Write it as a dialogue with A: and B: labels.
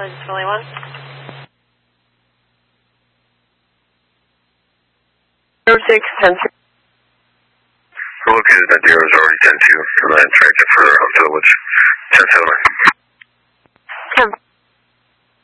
A: This is Philly 1.
B: Zero 6, 10.
C: Located at 0 is already 10-2 for the tractor for Village 10-7.